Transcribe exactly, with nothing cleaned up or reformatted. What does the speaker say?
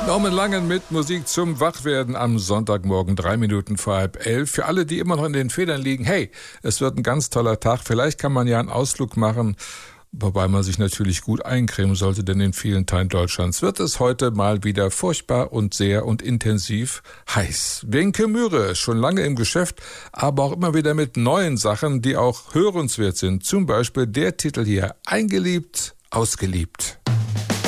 Norman Langen mit Musik zum Wachwerden am Sonntagmorgen, drei Minuten vor halb elf. Für alle, die immer noch in den Federn liegen, hey, es wird ein ganz toller Tag. Vielleicht kann man ja einen Ausflug machen, wobei man sich natürlich gut eincremen sollte, denn in vielen Teilen Deutschlands wird es heute mal wieder furchtbar und sehr und intensiv heiß. Wenke Mühre, schon lange im Geschäft, aber auch immer wieder mit neuen Sachen, die auch hörenswert sind. Zum Beispiel der Titel hier, Eingeliebt, ausgeliebt.